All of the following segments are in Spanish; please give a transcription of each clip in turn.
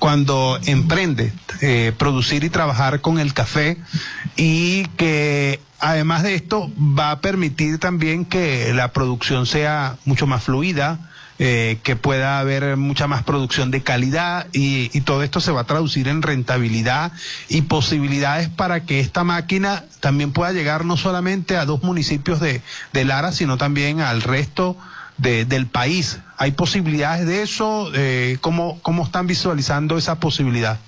cuando emprende producir y trabajar con el café, y que además de esto va a permitir también que la producción sea mucho más fluida, que pueda haber mucha más producción de calidad, y todo esto se va a traducir en rentabilidad y posibilidades para que esta máquina también pueda llegar no solamente a 2 municipios de Lara, sino también al resto del país. ¿Hay posibilidades de eso? ¿Cómo están visualizando esa posibilidad?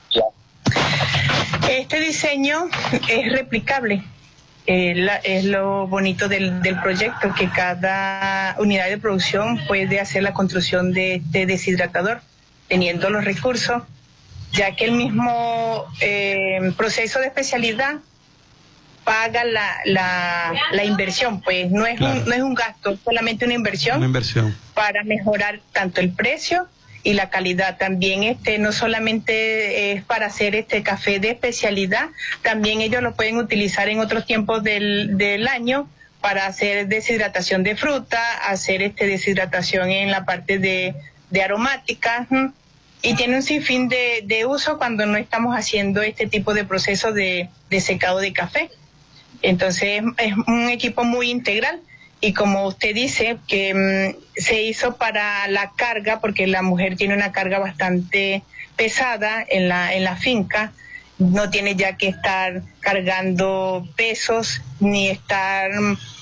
Este diseño es replicable. Es lo bonito del proyecto, que cada unidad de producción puede hacer la construcción de deshidratador, teniendo los recursos, ya que el mismo proceso de especialidad paga la inversión, pues no es, claro, no es un gasto, solamente una inversión para mejorar tanto el precio y la calidad. También no solamente es para hacer café de especialidad, también ellos lo pueden utilizar en otros tiempos del año para hacer deshidratación de fruta, hacer deshidratación en la parte de aromática, y tiene un sinfín de uso cuando no estamos haciendo este tipo de proceso de secado de café. Entonces es un equipo muy integral. Y como usted dice, que se hizo para la carga, porque la mujer tiene una carga bastante pesada en la finca, no tiene ya que estar cargando pesos, ni estar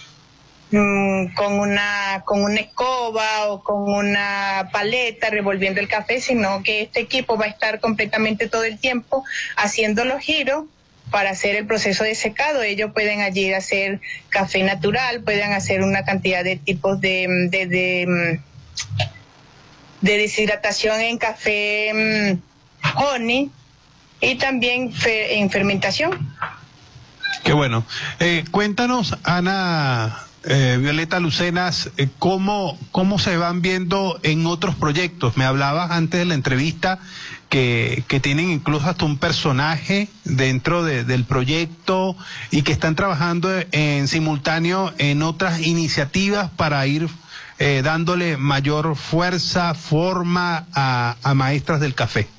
con una escoba o con una paleta revolviendo el café, sino que este equipo va a estar completamente todo el tiempo haciendo los giros para hacer el proceso de secado. Ellos pueden allí hacer café natural, pueden hacer una cantidad de tipos de deshidratación en café honey, y también en fermentación. Qué bueno. Cuéntanos, Ana Violeta Lucenas, ¿cómo se van viendo en otros proyectos? Me hablabas antes de la entrevista que tienen incluso hasta un personaje dentro del proyecto, y que están trabajando en simultáneo en otras iniciativas para ir dándole mayor fuerza, forma a Maestras del Café.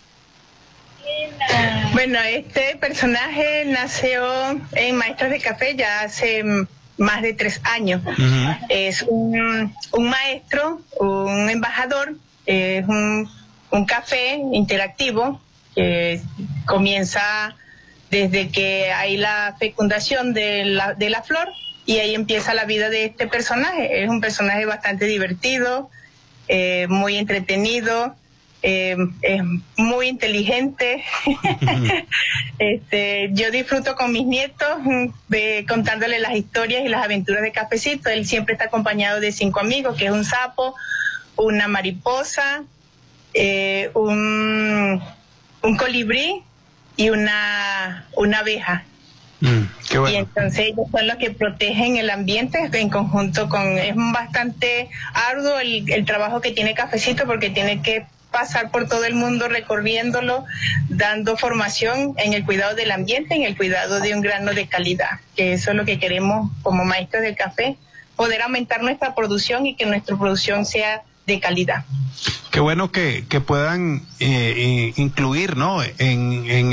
Bueno, este personaje nació en Maestras del Café ya hace más de 3 años. Uh-huh. Es un maestro, un embajador, es un café interactivo que comienza desde que hay la fecundación de la flor, y ahí empieza la vida de este personaje. Es un personaje bastante divertido, muy entretenido, es muy inteligente. Yo disfruto con mis nietos contándole las historias y las aventuras de Cafecito. Él siempre está acompañado de 5 amigos, que es un sapo, una mariposa, un colibrí y una abeja. Qué bueno. Y entonces ellos son los que protegen el ambiente en conjunto con... Es bastante arduo el trabajo que tiene Cafecito, porque tiene que pasar por todo el mundo recorriéndolo, dando formación en el cuidado del ambiente, en el cuidado de un grano de calidad, que eso es lo que queremos como maestros del café, poder aumentar nuestra producción y que nuestra producción sea de calidad. Qué bueno que puedan incluir, ¿no?, en